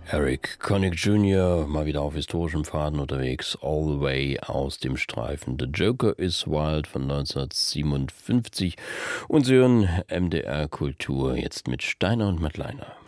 Eric Connick Jr. mal wieder auf historischem Faden unterwegs, all the way aus dem Streifen The Joker is Wild von 1957 und Sie hören MDR Kultur jetzt mit Steiner und Mattleiner.